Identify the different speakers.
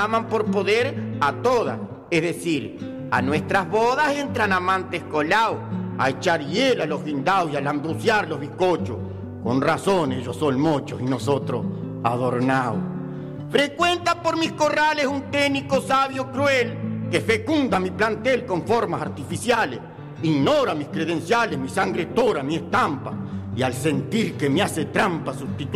Speaker 1: llaman por poder a todas, es decir, a nuestras bodas entran amantes colados, a echar hiel a los guindados y a lambucear los bizcochos. Con razón ellos son mochos y nosotros adornados. Frecuenta por mis corrales un técnico sabio cruel que fecunda mi plantel con formas artificiales, ignora mis credenciales, mi sangre tora, mi estampa, y al sentir que me hace trampa sustituye